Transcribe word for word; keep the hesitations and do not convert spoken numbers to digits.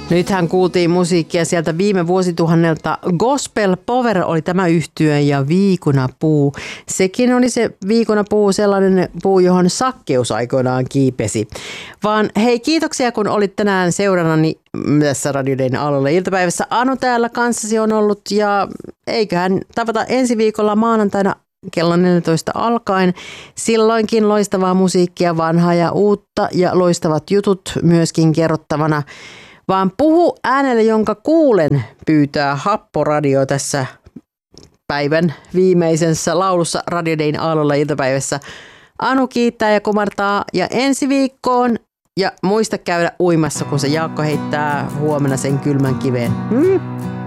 Nythän kuultiin musiikkia sieltä viime vuosituhannelta. Gospel Power oli tämä yhtye ja Viikunapuu. Sekin oli se Viikunapuu, sellainen puu, johon sakkeus aikoinaan kiipesi. Vaan hei, kiitoksia kun olit tänään seurannani tässä Radio Dayn Aallolla iltapäivässä. Anu täällä kanssasi on ollut ja eiköhän tavata ensi viikolla maanantaina kello neljätoista alkaen. Silloinkin loistavaa musiikkia, vanhaa ja uutta ja loistavat jutut myöskin kerrottavana. Vaan puhu äänelle, jonka kuulen, pyytää Happoradio tässä päivän viimeisessä laulussa Radio Dayn Aallolla iltapäivässä. Anu kiittää ja kumartaa ja ensi viikkoon. Ja muista käydä uimassa, kun se Jaakko heittää huomenna sen kylmän kiveen. Hmm?